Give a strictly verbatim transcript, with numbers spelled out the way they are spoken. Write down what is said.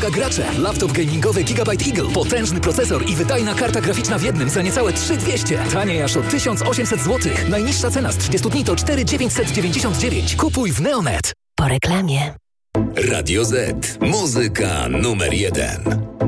Uwaga gracze! Laptop gamingowy Gigabyte Eagle. Potężny procesor i wydajna karta graficzna w jednym za niecałe trzy tysiące dwieście. Taniej aż o tysiąc osiemset złotych. Najniższa cena z trzydziestu dni to cztery tysiące dziewięćset dziewięćdziesiąt dziewięć. Kupuj w Neonet. Po reklamie. Radio Z. Muzyka numer jeden.